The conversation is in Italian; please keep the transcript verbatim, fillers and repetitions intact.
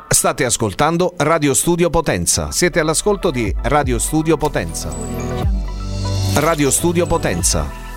State ascoltando Radio Studio Potenza. Siete all'ascolto di Radio Studio Potenza. Radio Studio Potenza.